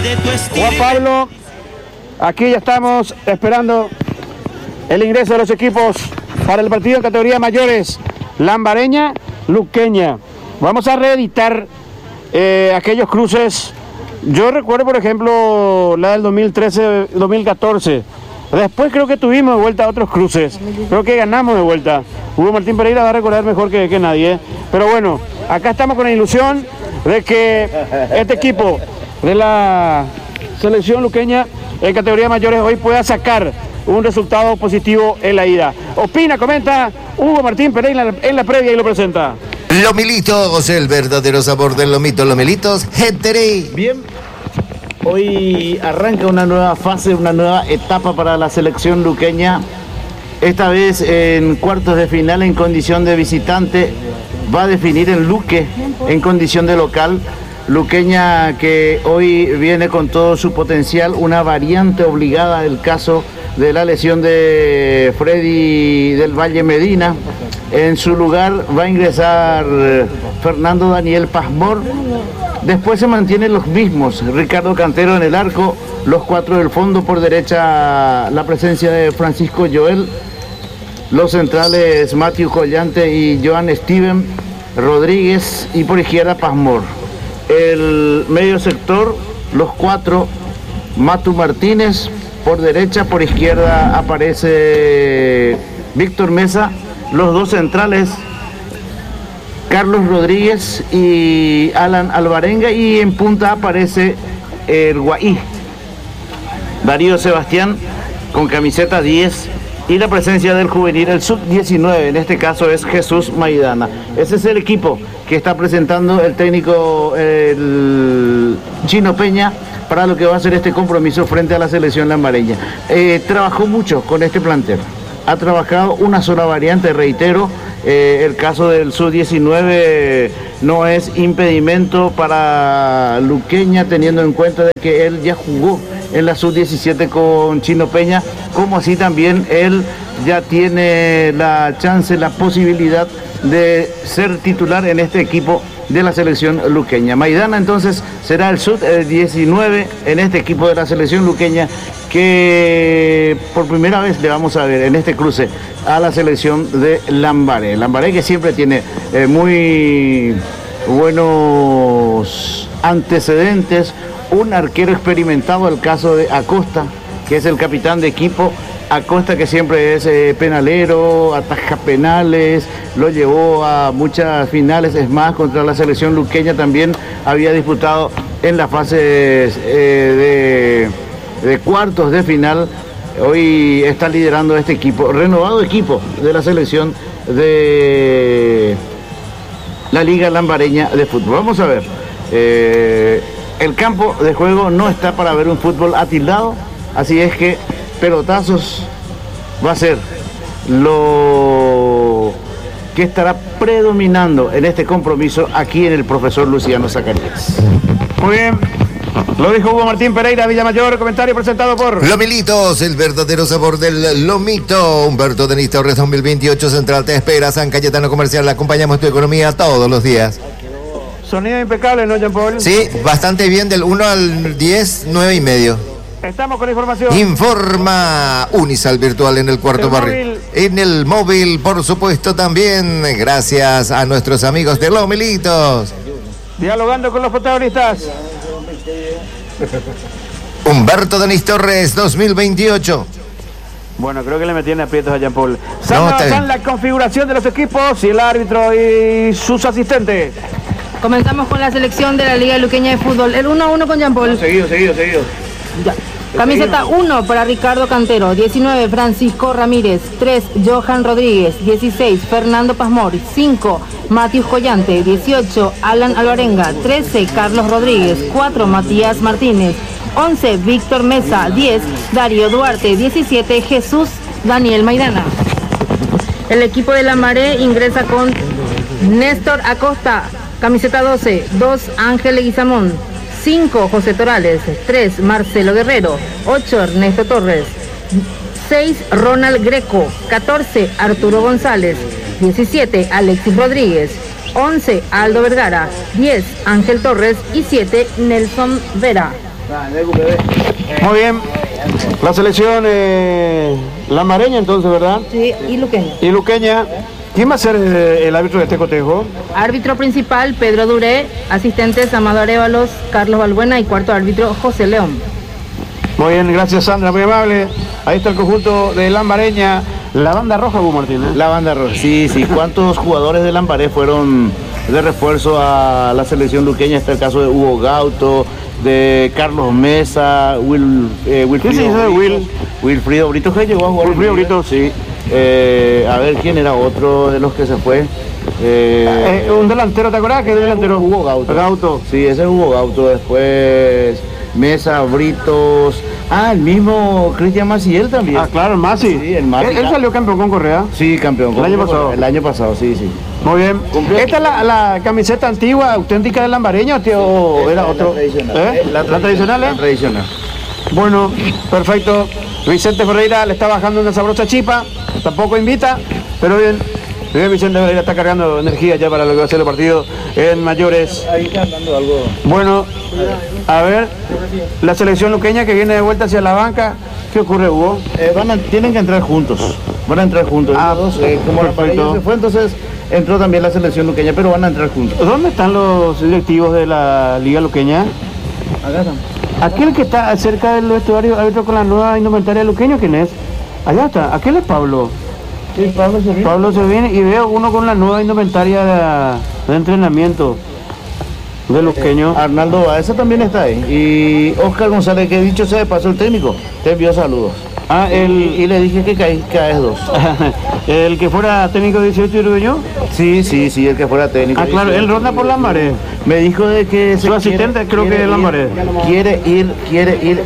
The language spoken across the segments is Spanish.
Juan Pablo, aquí ya estamos esperando el ingreso de los equipos para el partido en categoría mayores, Lambareña, Luqueña. Vamos a reeditar aquellos cruces. Yo recuerdo, por ejemplo, la del 2013-2014. Después creo que tuvimos de vuelta otros cruces. Creo que ganamos de vuelta. Hugo Martín Pereira va a recordar mejor que nadie. Pero bueno, acá estamos con la ilusión de que este equipo de la selección luqueña en categoría mayores hoy pueda sacar un resultado positivo en la ida. Opina, comenta Hugo Martín Pereira en la previa y lo presenta. Lomilitos, el verdadero sabor del lomito. Lomilitos, Heterey. Bien, hoy arranca una nueva fase, una nueva etapa para la selección luqueña. Esta vez en cuartos de final en condición de visitante. Va a definir en Luque en condición de local. Luqueña que hoy viene con todo su potencial, una variante obligada del caso de la lesión de Freddy del Valle Medina. En su lugar va a ingresar Fernando Daniel Pasmor. Después se mantienen los mismos, Ricardo Cantero en el arco, los cuatro del fondo, por derecha la presencia de Francisco Joel, los centrales Matthew Collante y Joan Steven Rodríguez, y por izquierda Pasmor. El medio sector, los cuatro, Matu Martínez por derecha, por izquierda aparece Víctor Mesa, los dos centrales Carlos Rodríguez y Alan Alvarenga, y en punta aparece el Guaí, Darío Sebastián con camiseta 10, y la presencia del juvenil, el sub-19, en este caso es Jesús Maidana. Ese es el equipo que está presentando el técnico el Chino Peña para lo que va a ser este compromiso frente a la selección lambareña. Trabajó mucho con este plantel, ha trabajado una sola variante, reitero. El caso del sub-19 no es impedimento para Luqueña, teniendo en cuenta de que él ya jugó en la sub-17 con Chino Peña, como así también él ya tiene la chance, la posibilidad de ser titular en este equipo de la selección luqueña. Maidana entonces será el sub-19 en este equipo de la selección luqueña, que por primera vez le vamos a ver en este cruce a la selección de Lambaré. Lambaré que siempre tiene muy buenos antecedentes, un arquero experimentado, el caso de Acosta, que es el capitán de equipo. Acosta que siempre es penalero, ataja penales, lo llevó a muchas finales, es más, contra la selección luqueña también había disputado en la fase de cuartos de final. Hoy está liderando este equipo, renovado equipo de la selección de la Liga Lambareña de Fútbol. Vamos a ver, el campo de juego no está para ver un fútbol atildado, así es que pelotazos va a ser lo que estará predominando en este compromiso aquí en el profesor Luciano Zacarías. Muy bien, lo dijo Hugo Martín Pereira, Villamayor, comentario presentado por Lomilitos, el verdadero sabor del lomito. Humberto Denis Torres 2028, Central te espera, San Cayetano Comercial, acompañamos tu economía todos los días. Sonido impecable, ¿no, Jean Paul? Sí, bastante bien, del 1 al 10, 9,5. Estamos con información. Informa Unisal Virtual en el cuarto barrio. En el móvil, por supuesto, también, gracias a nuestros amigos de Lomilitos. Dialogando con los protagonistas. Humberto Denis Torres 2028. Bueno, creo que le metían aprietos a Jean Paul. Están la configuración de los equipos y el árbitro y sus asistentes. Comenzamos con la selección de la Liga Luqueña de Fútbol. El 1-1 con Jean Paul. Seguido. Ya. Camiseta 1 para Ricardo Cantero, 19 Francisco Ramírez, 3 Johan Rodríguez, 16 Fernando Pasmor, 5 Matthew Collante, 18 Alan Alvarenga, 13 Carlos Rodríguez, 4 Matías Martínez, 11 Víctor Mesa, 10 Darío Duarte, 17 Jesús Daniel Maidana. El equipo de Lambaré ingresa con Néstor Acosta, camiseta 12, 2 Ángel Leguizamón, 5 José Torales, 3 Marcelo Guerrero, 8 Ernesto Torres, 6 Ronald Greco, 14 Arturo González, 17 Alexis Rodríguez, 11 Aldo Vergara, 10 Ángel Torres y 7 Nelson Vera. Muy bien. La selección lambareña entonces, ¿verdad? Sí, y luqueña. Y luqueña. ¿Quién va a ser el árbitro de este cotejo? Árbitro principal, Pedro Duré. Asistentes, Amado Arévalos, Carlos Balbuena. Y cuarto árbitro, José León. Muy bien, gracias Sandra, muy amable. Ahí está el conjunto de lambareña. La banda roja, Hugo Martínez. La banda roja, sí. ¿Cuántos jugadores de Lambaré fueron de refuerzo a la selección luqueña? Está el caso de Hugo Gauto, de Carlos Mesa, Wilfrido Brito, que llegó a jugar. Wilfrido Brito, sí. A ver, ¿quién era otro de los que se fue? Un delantero, ¿te acuerdas? ¿Qué delantero? Hugo Gauto. Gauto. Sí, ese es Hugo Gauto. Después Mesa, Britos. El mismo Cristian Maciel también. Claro, el Masi. Sí, el Masi. ¿Él salió campeón con Correa? Sí, campeón. ¿El año pasado? El año pasado, sí. Muy bien. ¿Esta es la camiseta antigua, auténtica del lambareño, tío? ¿O era otro? La tradicional. ¿La tradicional? Bueno, perfecto. Vicente Ferreira le está bajando una sabrosa chipa. Tampoco invita, pero bien. Bien, Vicente Ferreira está cargando energía ya para lo que va a ser el partido en mayores. Ahí está dando algo. Bueno, a ver, la selección luqueña que viene de vuelta hacia la banca. ¿Qué ocurre, Hugo? Tienen que entrar juntos. Van a entrar juntos. Como la pareja se fue, entonces entró también la selección luqueña, pero van a entrar juntos. ¿Dónde están los directivos de la Liga Luqueña? Acá están. Aquel que está cerca del vestuario árbitro con la nueva indumentaria de luqueño, ¿quién es? Allá está. Aquel es Pablo. Sí, Pablo Servín. Pablo Servín, y veo uno con la nueva indumentaria de entrenamiento de luqueño. Arnaldo Baeza también está ahí. Y Oscar González, que dicho sea de paso, el técnico, te envió saludos. Y le dije que caes 2. ¿El que fuera técnico de 18 y dueño? Sí, el que fuera técnico. Claro, él ronda por Lambaré. Me dijo de que su asistente creo que es Lambaré. Quiere ir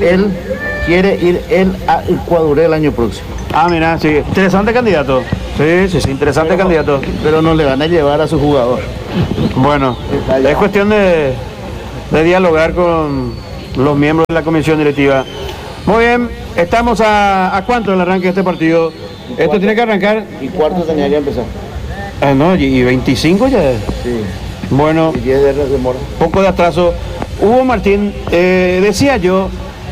él a Ecuador el año próximo. Mira, sí, interesante candidato. Sí, interesante candidato. Pero no le van a llevar a su jugador. Bueno, es cuestión de dialogar con los miembros de la comisión directiva. Muy bien, estamos a ¿cuánto el arranque de este partido? Esto tiene que arrancar. Y cuarto tenía que empezar. No, y 25 ya. Sí. Bueno, y 10 de demora. Poco de atraso. Hugo Martín, decía yo,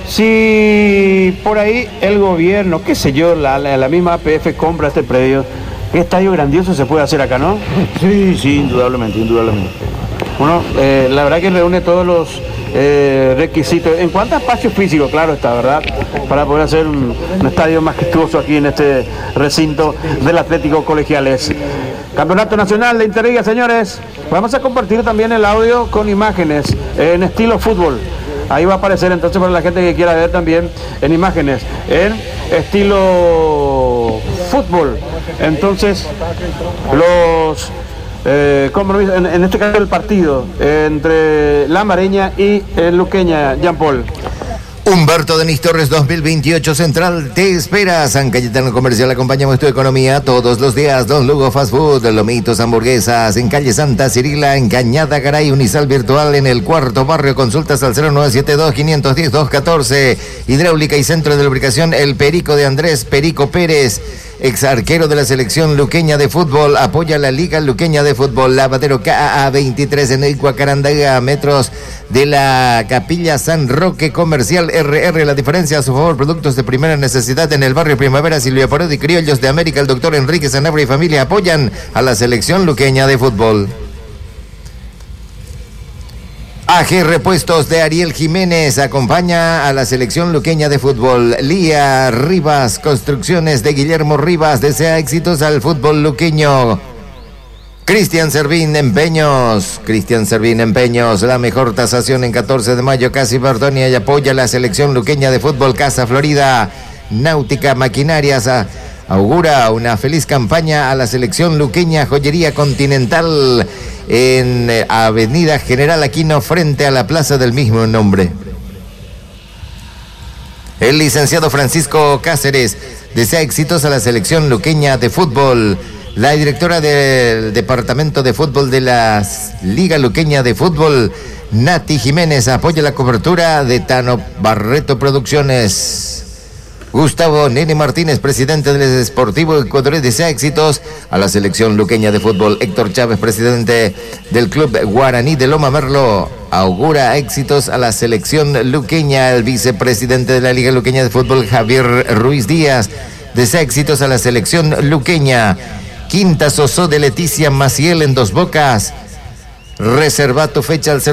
si por ahí el gobierno, qué sé yo, la misma APF compra este predio, ¿qué estadio grandioso se puede hacer acá, no? Sí, indudablemente. Bueno, la verdad que reúne todos los requisitos. En cuanto a espacio físico, claro está, ¿verdad? Para poder hacer un estadio majestuoso aquí en este recinto del Atlético Colegiales. Campeonato Nacional de Interliga, señores. Vamos a compartir también el audio con imágenes en estilo fútbol. Ahí va a aparecer entonces para la gente que quiera ver también en imágenes, en estilo fútbol. Entonces, los compromisos, en este caso el partido entre Lambareña y luqueña, Jean Paul. Humberto Denis Torres 2028 Central te espera. San Cayetano Comercial, acompañamos tu economía todos los días. Don Lugo Fast Food, Lomitos, hamburguesas en calle Santa Cirila, en Cañada Garay, Unisal Virtual en el cuarto barrio. Consultas al 0972-510-214. Hidráulica y Centro de Lubricación El Perico de Andrés Perico Pérez, ex arquero de la selección luqueña de fútbol. Apoya la Liga Luqueña de Fútbol. Lavadero KAA 23 en Icuacarandega, metros de la Capilla San Roque. Comercial RR, la diferencia a su favor. Productos de primera necesidad en el barrio Primavera, Silvia Poredi, Criollos de América. El doctor Enrique Sanabria y familia apoyan a la selección luqueña de fútbol. AG Repuestos de Ariel Jiménez acompaña a la selección luqueña de fútbol. Lía Rivas, Construcciones de Guillermo Rivas, desea éxitos al fútbol luqueño. Cristian Servín Empeños, la mejor tasación en 14 de mayo, Casi Bardonia, y apoya a la selección luqueña de fútbol. Casa Florida, Náutica Maquinarias, augura una feliz campaña a la selección luqueña. Joyería Continental en Avenida General Aquino, frente a la plaza del mismo nombre. El licenciado Francisco Cáceres desea éxitos a la selección luqueña de fútbol. La directora del Departamento de Fútbol de la Liga Luqueña de Fútbol, Nati Jiménez, apoya la cobertura de Tano Barreto Producciones. Gustavo Nene Martínez, presidente del Sportivo Ecuador, desea éxitos a la selección luqueña de fútbol. Héctor Chávez, presidente del Club Guaraní de Loma Merlo, augura éxitos a la selección luqueña. El vicepresidente de la Liga Luqueña de Fútbol, Javier Ruiz Díaz, desea éxitos a la selección luqueña. Quinta Sosó de Leticia Maciel en Dos Bocas. Reserva tu fecha al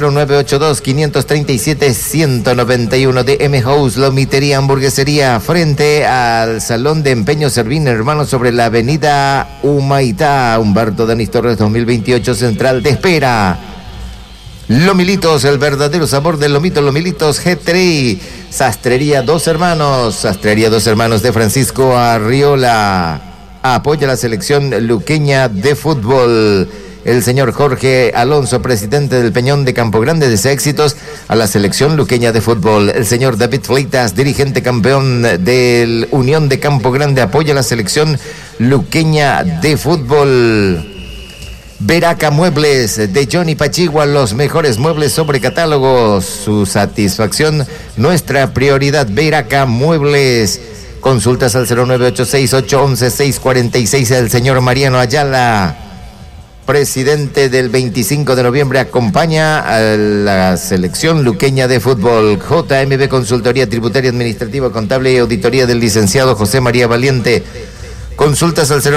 0982-537-191 de M House, Lomitería Hamburguesería, frente al Salón de Empeño Servín Hermanos sobre la avenida Humaitá. Humberto Denis Torres 2028 Central te espera. Lomilitos, el verdadero sabor del lomito. Lomilitos G3. Sastrería Dos Hermanos de Francisco Arriola. Apoya la selección luqueña de fútbol. El señor Jorge Alonso, presidente del Peñón de Campo Grande, desea éxitos a la selección luqueña de fútbol. El señor David Fleitas, dirigente campeón del Unión de Campo Grande, apoya la selección luqueña de fútbol. Veraca Muebles de Johnny Pachigua, los mejores muebles sobre catálogos. Su satisfacción, nuestra prioridad. Veraca Muebles. Consultas al 0986-811-646. El señor Mariano Ayala, presidente del 25 de noviembre, acompaña a la selección luqueña de fútbol. JMB Consultoría Tributaria Administrativa Contable y Auditoría del licenciado José María Valiente. Consultas al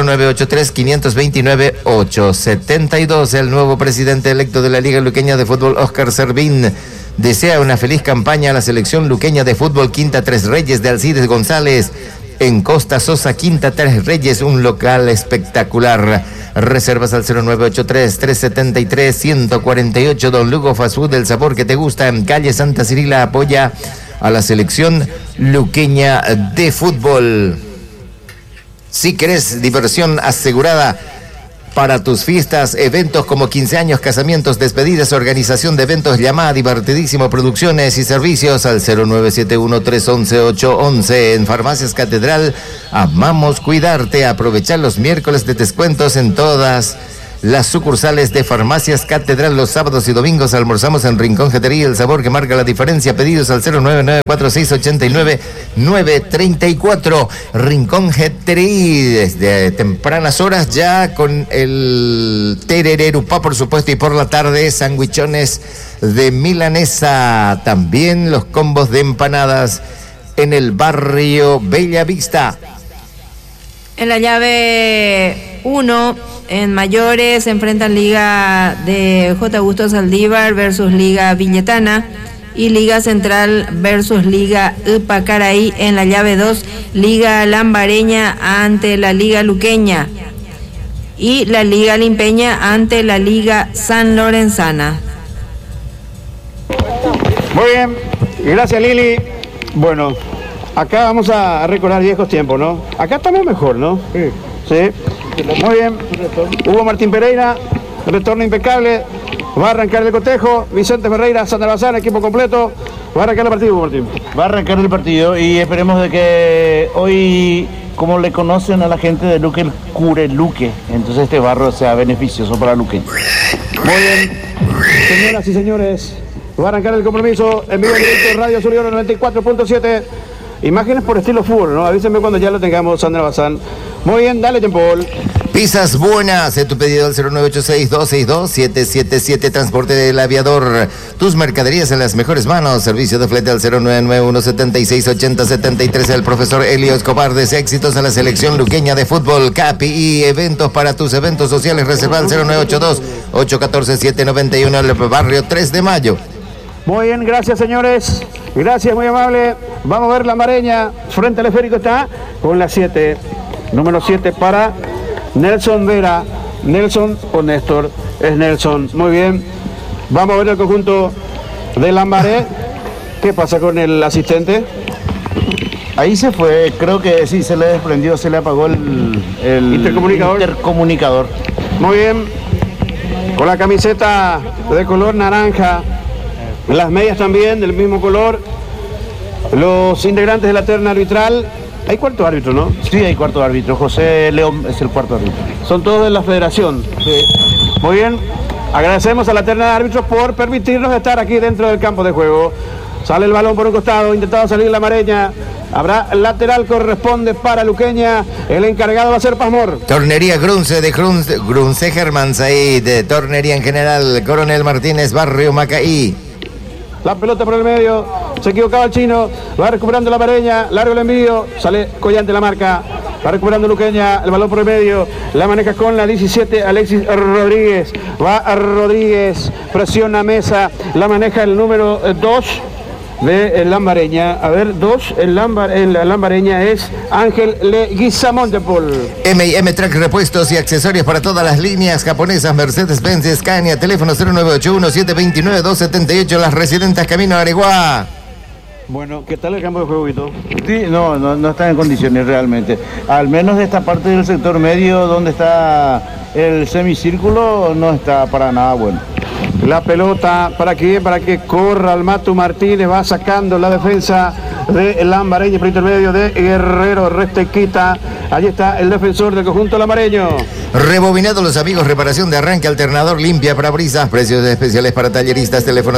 0983-529-872. El nuevo presidente electo de la Liga Luqueña de Fútbol, Oscar Servín, desea una feliz campaña a la selección luqueña de fútbol. Quinta Tres Reyes de Alcides González, en Costa Sosa, Quinta Tres Reyes, un local espectacular. Reservas al 0983-373-148. Don Lugo Fast Food, el sabor que te gusta, en calle Santa Cirila, apoya a la selección luqueña de fútbol. Si querés diversión asegurada para tus fiestas, eventos como 15 años, casamientos, despedidas, organización de eventos, llama a Divertidísimo Producciones y Servicios al 0971-311-811. En Farmacias Catedral, amamos cuidarte. Aprovechar los miércoles de descuentos en todas las sucursales de Farmacias Catedral. Los sábados y domingos almorzamos en Rincón Jetería, el sabor que marca la diferencia. Pedidos al 0994689-934. Rincón Jetería, desde tempranas horas ya con el terererupá, por supuesto, y por la tarde sandwichones de milanesa. También los combos de empanadas en el barrio Bella Vista. En la llave 1, en mayores, se enfrentan Liga de J. Augusto Saldívar versus Liga Villetana y Liga Central versus Liga Ipacaraí. En la llave 2, Liga Lambareña ante la Liga Luqueña y la Liga Limpeña ante la Liga San Lorenzana. Muy bien, gracias Lili. Bueno, acá vamos a recordar viejos tiempos, ¿no? Acá estamos mejor, ¿no? Sí. Sí. Muy bien. Hugo Martín Pereira, retorno impecable. Va a arrancar el cotejo. Vicente Ferreira, Sandra Bazán, equipo completo. Va a arrancar el partido, Hugo Martín. Va a arrancar el partido y esperemos de que hoy, como le conocen a la gente de Luque, el Cureluque, entonces este barro sea beneficioso para Luque. Muy bien. Señoras y señores, va a arrancar el compromiso en vivo en directo de Radio Sur 94.7. Imágenes por estilo fútbol, ¿no? Avísenme cuando ya lo tengamos, Sandra Bazán. Muy bien, dale tiempo. Pizzas Buenas, tu pedido al 0986-262-777. Transporte del Aviador, tus mercaderías en las mejores manos. Servicio de flete al 0991-768073. El profesor Elio Escobar, desea éxitos a la selección luqueña de fútbol. Capi y eventos para tus eventos sociales. Reserva al 0982-814-791. El barrio 3 de Mayo. Muy bien, gracias señores. Gracias, muy amable. Vamos a ver la Mareña. Frente al esférico está con la 7. Número 7 para Nelson Vera. Nelson o Néstor. Es Nelson. Muy bien. Vamos a ver el conjunto de Lambaré. ¿Qué pasa con el asistente? Ahí se fue, creo que sí, se le desprendió, se le apagó el intercomunicador. Muy bien. Con la camiseta de color naranja. Las medias también del mismo color. Los integrantes de la terna arbitral. Hay cuarto árbitro, ¿no? Sí, hay cuarto árbitro. José León es el cuarto árbitro. Son todos de la federación. Sí. Muy bien. Agradecemos a la terna de árbitros por permitirnos estar aquí dentro del campo de juego. Sale el balón por un costado, intentado salir la Mareña. Habrá lateral, corresponde para Luqueña. El encargado va a ser Pasmor. Tornería Grunce de Grunce Germán Said. Tornería en general, Coronel Martínez, Barrio Macaí. La pelota por el medio, se equivocaba el chino, va recuperando la Lambareña, largo el envío, sale Collante la marca, va recuperando Luqueña, el balón por el medio, la maneja con la 17 Alexis Rodríguez, va a Rodríguez, presiona Mesa, la maneja el número 2 de Lambareña, a ver, 2 en la Lambareña es Ángel Leguizamón de Paul. M&M Track, repuestos y accesorios para todas las líneas japonesas, Mercedes-Benz, Scania, teléfono 0981-729-278, Las Residentes, camino a Areguá. Bueno, ¿qué tal el campo de juego, Vito? Sí, no está en condiciones realmente. Al menos de esta parte del sector medio donde está el semicírculo no está para nada bueno. La pelota, ¿para quién? Para que corra el Matu Martínez, va sacando la defensa de Lambareña por intermedio de Guerrero, resta y quita. Allí está el defensor del conjunto lambareño. Rebobinado los amigos, reparación de arranque, alternador, limpia, parabrisas, precios especiales para talleristas, teléfono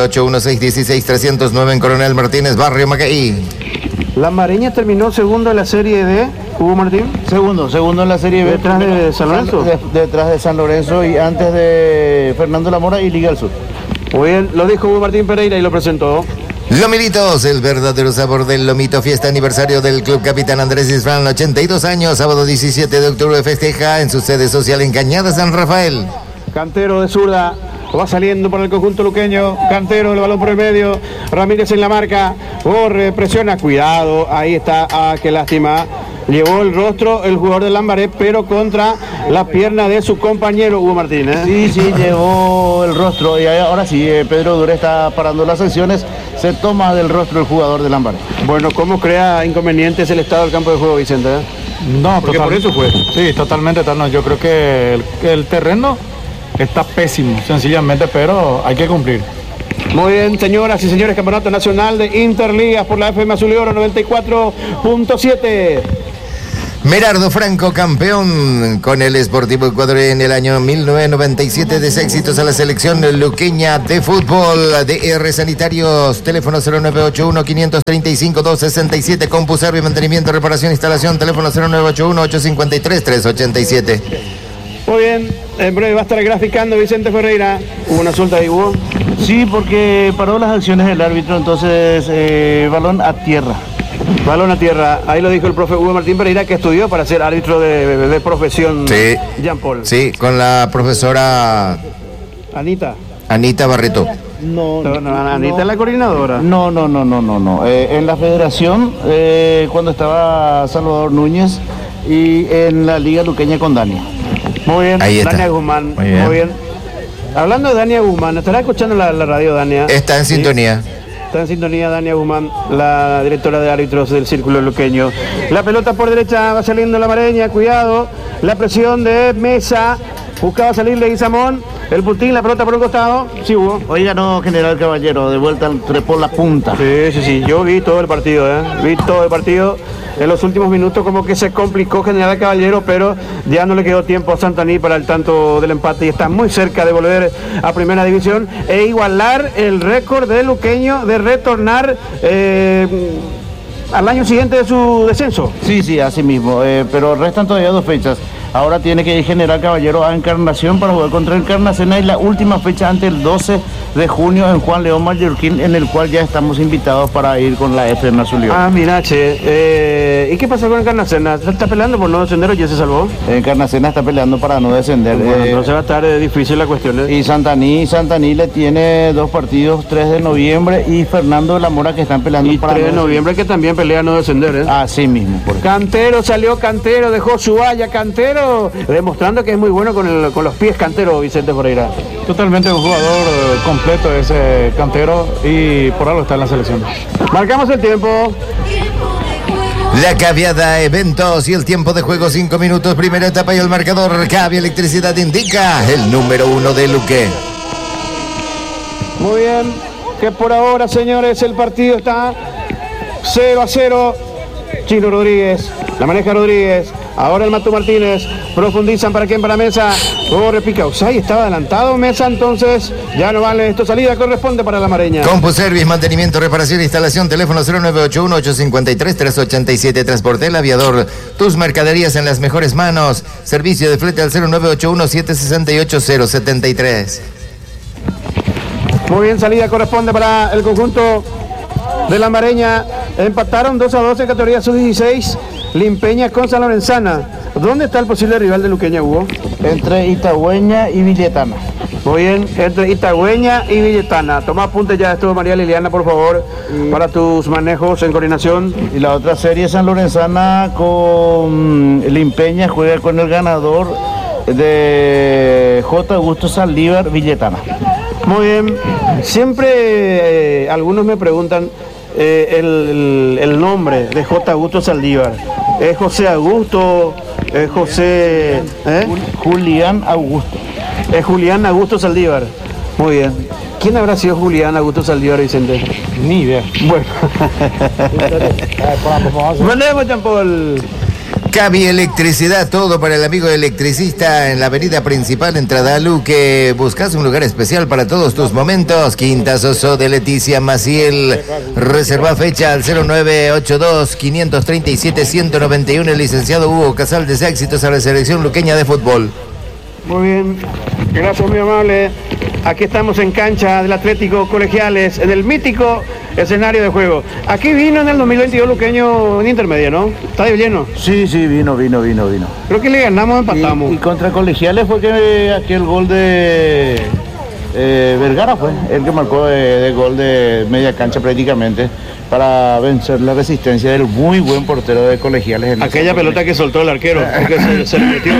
0981-616-309 en Coronel Martínez, Barrio Macaí. Lambareña terminó segundo en la serie de Hugo Martín. Segundo en la Serie B. ¿Detrás de San Lorenzo? Detrás de San Lorenzo y antes de Fernando Lamora y Liga del Sur. Muy bien, lo dijo Hugo Martín Pereira y lo presentó. Lomilitos, el verdadero sabor del lomito, fiesta aniversario del Club Capitán Andrés Isfán, 82 años, sábado 17 de octubre festeja en su sede social en Cañada, San Rafael. Cantero de zurda, va saliendo por el conjunto luqueño, Cantero, el balón por el medio, Ramírez en la marca, corre, presiona, cuidado, ahí está, qué lástima. Llevó el rostro el jugador de Lambaré, pero contra la pierna de su compañero Hugo Martínez. Sí, llevó el rostro y ahora sí, Pedro Dure está parando las sanciones, se toma del rostro el jugador de Lambaré. Bueno, ¿cómo crea inconvenientes el estado del campo de juego, Vicente? No, porque por eso fue. Sí, totalmente. Yo creo que el terreno está pésimo, sencillamente, pero hay que cumplir. Muy bien, señoras y señores, Campeonato Nacional de Interligas por la FM Azul y Oro 94.7. Merardo Franco, campeón con el Sportivo Ecuador en el año 1997, de éxitos a la selección luqueña de fútbol. DR Sanitarios, teléfono 0981-535-267, CompuServe, mantenimiento, reparación, instalación, teléfono 0981-853-387. Muy bien, en breve va a estar graficando Vicente Ferreira. ¿Hubo una suelta de Hugo? Sí, porque paró las acciones del árbitro, entonces balón a tierra. Balón a tierra, ahí lo dijo el profe Hugo Martín Pereira, que estudió para ser árbitro de profesión. Sí. Jean Paul. Sí, con la profesora Anita Barreto. No, Anita es la coordinadora. No. En la federación, cuando estaba Salvador Núñez, y en la Liga Luqueña con Dania. Muy bien, Ahí está. Dania Guzmán. Muy bien. Hablando de Dania Guzmán, ¿estará escuchando la radio, Dania? Está en sintonía. Está en sintonía Dania Guzmán, la directora de árbitros del Círculo Luqueño. La pelota por derecha va saliendo la Lambareña, cuidado. La presión de Mesa, buscaba salir Leguizamón. El Putín, la pelota por un costado. Sí, Hugo. Oiga, no, General Caballero, de vuelta trepó la punta. Sí. Yo vi todo el partido, Vi todo el partido. En los últimos minutos como que se complicó General Caballero, pero ya no le quedó tiempo a Santaní para el tanto del empate y está muy cerca de volver a Primera División e igualar el récord de Luqueño de retornar al año siguiente de su descenso. Sí, así mismo, pero restan todavía 2 fechas. Ahora tiene que ir General Caballero a Encarnación para jugar contra Encarnación y la última fecha antes el 12 de junio en Juan León Mallorquín, en el cual ya estamos invitados para ir con la FM Azul y Oro. Ah, mira, ¿y qué pasa con Encarnación? ¿Está peleando por no descender o ya se salvó? Encarnación está peleando para no descender. Bueno, entonces va a estar difícil la cuestión. Y Santaní le tiene 2 partidos, 3 de noviembre y Fernando de la Mora, que están peleando y para 3 de noviembre que también pelea no descender. Así mismo. Cantero, salió Cantero, dejó su valla Cantero, demostrando que es muy bueno con los pies Cantero, Vicente Ferreira. Totalmente un jugador completo ese Cantero y por algo está en la selección. Marcamos el tiempo. La Caviada, eventos y el tiempo de juego 5 minutos, primera etapa y el marcador. Cavia Electricidad indica el número 1 de Luque. Muy bien, que por ahora, señores, el partido está 0-0. Chino Rodríguez, la maneja Rodríguez, Ahora el Mato Martínez, profundizan para quién, para Mesa, corre Picausay, estaba adelantado Mesa, entonces ya no vale esto, salida corresponde para la Mareña. CompuService, mantenimiento, reparación, instalación, teléfono 0981-853-387, Transporte El Aviador, tus mercaderías en las mejores manos, servicio de flete al 0981-768-073. Muy bien, salida corresponde para el conjunto de la Mareña. Empataron 2-2 en categoría sub-16, Limpeña con San Lorenzana. ¿Dónde está el posible rival de Luqueña, Hugo? Entre Itagüeña y Villetana. Muy bien, entre Itagüeña y Villetana. Toma apunte ya esto, María Liliana, por favor, para tus manejos en coordinación. Y la otra serie, San Lorenzana con Limpeña, juega con el ganador de J. Augusto Saldívar, Villetana. Muy bien, siempre algunos me preguntan el nombre de J. Augusto Saldívar. ¿Es José Augusto? ¿Es José? Julián Augusto. Es Julián Augusto Saldívar. Muy bien. ¿Quién habrá sido Julián Augusto Saldívar, Vicente? Ni idea. Bueno. Mandemos tampoco el... Cavi Electricidad, todo para el amigo electricista en la avenida principal, entrada a Luque. Buscas un lugar especial para todos tus momentos. Quinta Soso de Leticia Maciel. Reserva fecha al 0982-537-191. El licenciado Hugo Casal desea éxitos a la selección luqueña de fútbol. Muy bien, gracias, muy amable. Aquí estamos en cancha del Atlético Colegiales, en el mítico escenario de juego. Aquí vino en el 2022 Luqueño en intermedia, ¿no? Estadio lleno. Sí, vino. Creo que le ganamos, empatamos. Y contra Colegiales fue que aquel gol de Vergara fue el que marcó de gol de media cancha prácticamente para vencer la resistencia del muy buen portero de Colegiales. Aquella pelota que soltó el arquero, porque se le metió.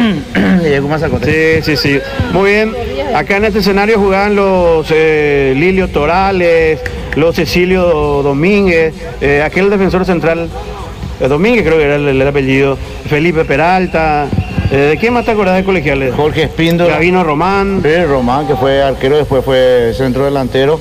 Sí. Muy bien. Acá en este escenario jugaban los Lilio Torales, los Cecilio Domínguez, aquel defensor central, Domínguez creo que era el apellido, Felipe Peralta. ¿De quién más te acordás de Colegiales? Jorge Espíndola. Gavino Román. Román, que fue arquero, después fue centro delantero.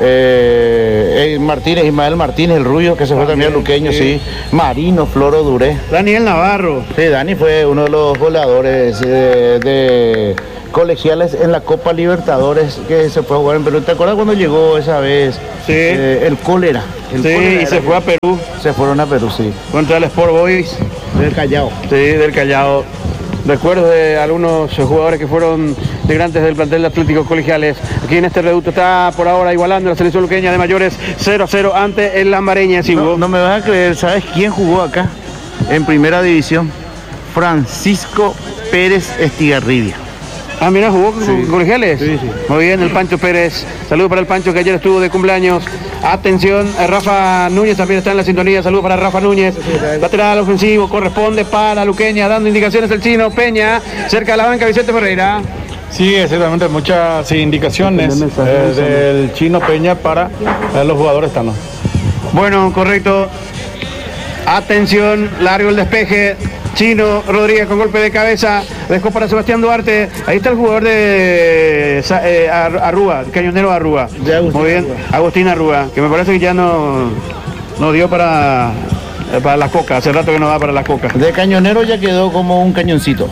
Ismael Martínez, el rubio, que se fue también luqueño, sí. Marino, Floro Duré. Daniel Navarro. Sí, Dani fue uno de los goleadores de Colegiales en la Copa Libertadores que se fue a jugar en Perú. ¿Te acuerdas cuando llegó esa vez? Sí. El cólera. Y se fue a Perú. Se fueron a Perú, sí. Contra el Sport Boys. Del Callao. Sí, del Callao. Recuerdo de algunos jugadores que fueron integrantes del plantel de Atlético Colegiales. Aquí en este reducto está por ahora igualando la selección luqueña de mayores 0-0 ante el Lambareña. No me vas a creer, ¿sabes quién jugó acá? En primera división. Francisco Pérez Estigarribia. Ah, mira, jugó con Colegiales. Sí. Muy bien, el Pancho Pérez. Saludos para el Pancho que ayer estuvo de cumpleaños. Atención, Rafa Núñez también está en la sintonía. Saludos para Rafa Núñez. Lateral ofensivo corresponde para Luqueña, dando indicaciones el chino Peña. Cerca de la banca, Vicente Ferreira. Sí, exactamente, muchas indicaciones del chino Peña para los jugadores tanos. Bueno, correcto. Atención, largo el despeje. Chino Rodríguez con golpe de cabeza, dejó para Sebastián Duarte. Ahí está el jugador de Arrúa, el cañonero Arrúa. Muy bien, Agustín Arrúa, que me parece que ya no dio para la coca, hace rato que no da para la coca. De cañonero ya quedó como un cañoncito.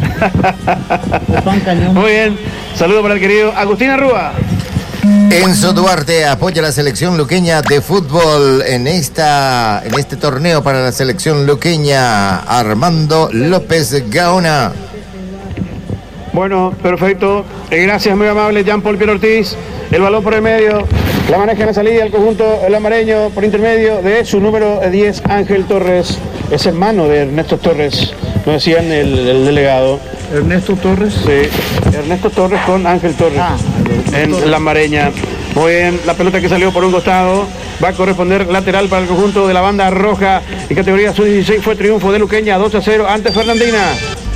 Muy bien, saludo para el querido Agustín Arrúa. Enzo Duarte apoya a la selección luqueña de fútbol en este torneo para la selección luqueña. Armando López Gaona. Bueno, perfecto. Gracias, muy amable, Jean-Paul Pierre Ortiz. El balón por el medio. La maneja en la salida el conjunto lamareño por intermedio de su número 10, Ángel Torres. Es hermano de Ernesto Torres, nos decían el delegado. ¿Ernesto Torres? Sí, Ernesto Torres con Ángel Torres en Lambareña. Muy bien, la pelota que salió por un costado va a corresponder lateral para el conjunto de la banda roja. En categoría sub-16 fue triunfo de Luqueña 2-0 ante Fernandina.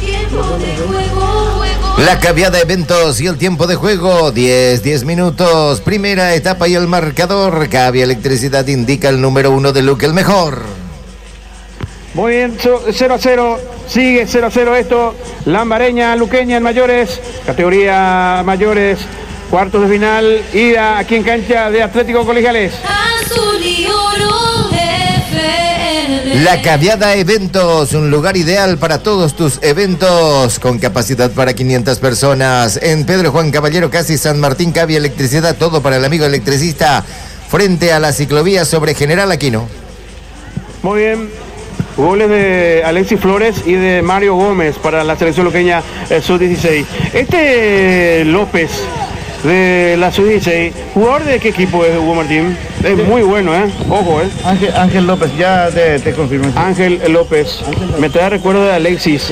La cambiada de eventos y el tiempo de juego, 10 minutos. Primera etapa y el marcador. Cavi Electricidad indica el número 1 de Luque, el mejor. Muy bien, 0-0, sigue 0-0 esto. Lambareña, Luqueña en mayores, categoría mayores, cuartos de final, ida aquí en cancha de Atlético Colegiales. Azul y oro, FM. La Caviada Eventos, un lugar ideal para todos tus eventos, con capacidad para 500 personas. En Pedro Juan Caballero, casi San Martín, Cavia Electricidad, todo para el amigo electricista, frente a la ciclovía sobre General Aquino. Muy bien. Goles de Alexis Flores y de Mario Gómez para la selección luqueña sub-16. Este López de la sub-16, ¿jugador de qué equipo es Hugo Martín? Es muy bueno, ojo, Ángel López, ya te confirmo. Ángel López, me trae recuerdo de Alexis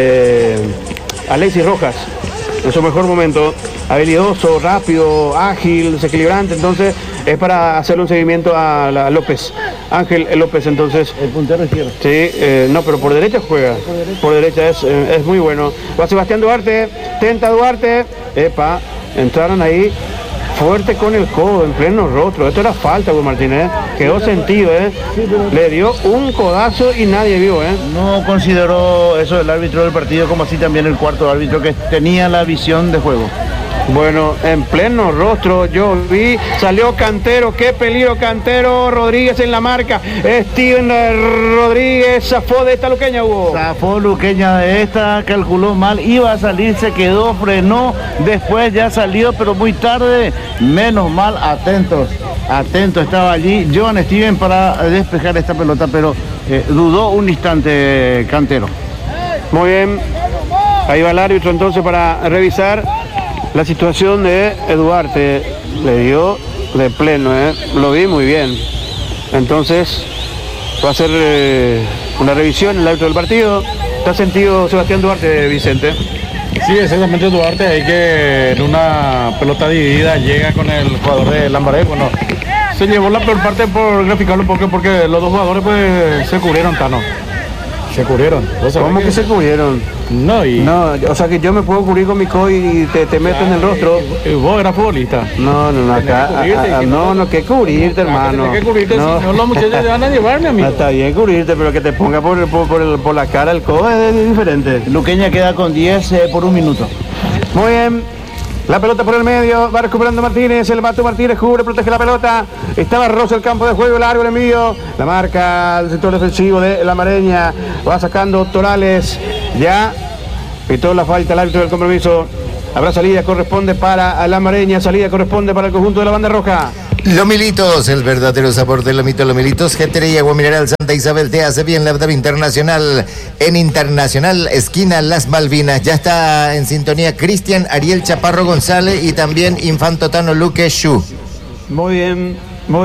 Rojas, en su mejor momento, habilidoso, rápido, ágil, desequilibrante, entonces es para hacerle un seguimiento a López, Ángel López, entonces. El puntero izquierdo. Sí, no, pero por derecha juega, por derecha es muy bueno. Va Sebastián Duarte, tenta Duarte, entraron ahí fuerte con el codo en pleno rostro. Esto era falta, Hugo Martínez, quedó sentido, le dio un codazo y nadie vio, No consideró eso el árbitro del partido, como así también el cuarto árbitro, que tenía la visión de juego. Bueno, en pleno rostro yo vi, salió Cantero, qué peligro Cantero, Rodríguez en la marca, Steven Rodríguez zafó de esta luqueña, Hugo. Zafó luqueña de esta, calculó mal, iba a salir, se quedó, frenó, después ya salió, pero muy tarde, menos mal, atento estaba allí John Steven para despejar esta pelota, pero dudó un instante Cantero. Muy bien, ahí va el árbitro entonces para revisar la situación de Duarte. Le dio de pleno, lo vi muy bien. Entonces va a hacer una revisión el árbitro del partido. ¿Está sentido Sebastián Duarte, Vicente? Sí, exactamente, Duarte, hay que en una pelota dividida llega con el jugador de Lambaré, bueno, se llevó la peor parte por graficarlo un poco, porque los dos jugadores pues se cubrieron, Tano. Se cubrieron. ¿Cómo que se cubrieron? No, o sea que yo me puedo cubrir con mi codo y te meto en el rostro. Vos eras futbolista. No, acá. No, que cubrirte, hermano. Que cubrirte, no. Si no, los muchachos van a llevarme, amigo. Está bien cubrirte, pero que te ponga por la cara el codo es diferente. Luqueña queda con 10 por un minuto. Muy bien. La pelota por el medio, va recuperando Martínez, el Matu Martínez cubre, protege la pelota, estaba rosa el campo de juego, largo el envío, la marca del sector defensivo de la Mareña, va sacando Torales, ya pitó la falta el árbitro del compromiso, habrá salida, corresponde para la Mareña, salida corresponde para el conjunto de la banda roja. Lomilitos, el verdadero sabor del lomito. Lomilitos, Jetería, Agua Mineral Santa Isabel, te hace bien la internacional. En Internacional, esquina Las Malvinas, ya está en sintonía Cristian Ariel Chaparro González y también Infanto Tano Luque Shu. Muy bien.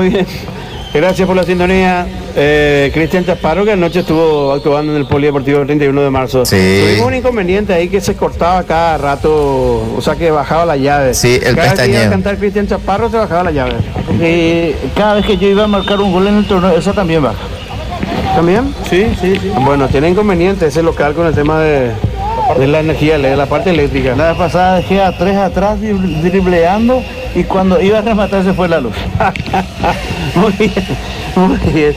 Gracias por la sintonía. Cristian Chaparro, que anoche estuvo actuando en el Polideportivo el 31 de marzo. Sí. Tuvimos un inconveniente ahí que se cortaba cada rato, o sea que bajaba la llave. Sí, el cada pestañeo. vez que iba a cantar Cristian Chaparro se bajaba la llave. Cada vez que yo iba a marcar un gol en el torneo, eso también baja. ¿También? Sí. Bueno, tiene inconveniente ese local con el tema de la energía, de la parte eléctrica. La vez pasada dejé a 3 atrás dribleando y cuando iba a rematar se fue la luz. Muy bien.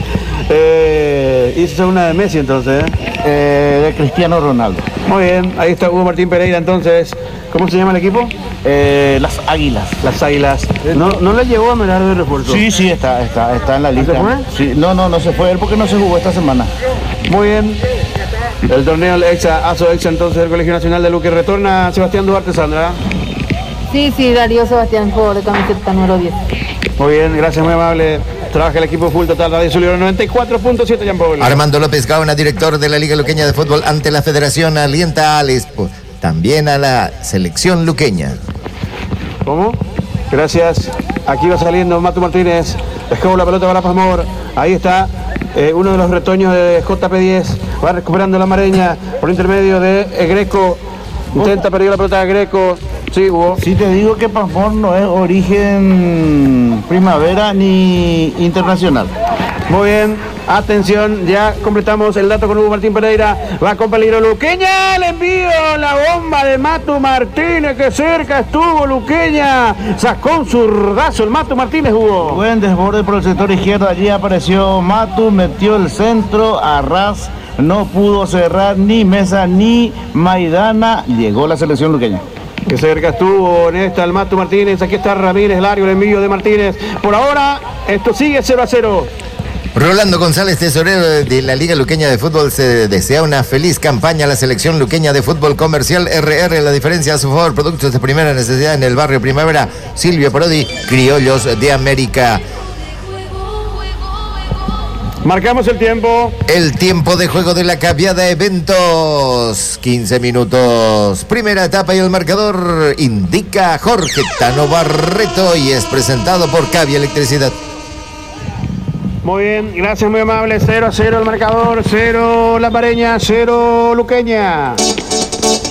Hizo una de Messi entonces, de Cristiano Ronaldo. Muy bien, ahí está Hugo Martín Pereira entonces. ¿Cómo se llama el equipo? Las Águilas. Las Águilas. ¿No le llevó a Melardo de refuerzo? Sí, está en la lista. ¿Se fue? Sí, no se fue él porque no se jugó esta semana. Muy bien. El torneo ASO EXA entonces del Colegio Nacional de Luque. Retorna Sebastián Duarte, Sandra. Sí, Darío Sebastián, jugador de camiseta número 10. Muy bien, gracias, muy amable. Trabaja el equipo Full Total Radio Zulia 94.7, Jean Paul. Armando López Gaona, director de la Liga Luqueña de Fútbol, ante la Federación, alienta al también a la selección luqueña. ¿Cómo? Gracias. Aquí va saliendo Matu Martínez. Dejó la pelota para Pasmor. Ahí está uno de los retoños de JP10. Va recuperando la Mareña por intermedio de Greco. Intenta perder la pelota de Greco. Sí, Hugo. Si te digo que Pasmor no es origen primavera ni internacional. Muy bien, atención, ya completamos el dato con Hugo Martín Pereira. Va con peligro Luqueña, le envío la bomba de Matu Martínez, que cerca estuvo Luqueña. Sacó un zurdazo el Matu Martínez, Hugo. Buen desborde por el sector izquierdo, allí apareció Matu, metió el centro a ras. No pudo cerrar ni Mesa ni Maidana. Llegó la selección luqueña. Que cerca estuvo en esta el Matu Martínez. Aquí está Ramírez, largo el envío de Martínez. Por ahora, esto sigue 0-0. Rolando González, tesorero de la Liga Luqueña de Fútbol, se desea una feliz campaña a la selección luqueña de fútbol comercial RR. La diferencia a su favor, productos de primera necesidad en el barrio Primavera. Silvio Parodi, Criollos de América. Marcamos el tiempo. El tiempo de juego de la Caviada Eventos, 15 minutos. Primera etapa y el marcador indica Jorge Tano Barreto y es presentado por Cavia Electricidad. Muy bien, gracias, muy amable. 0-0 el marcador, 0 Lambareña, 0 Luqueña.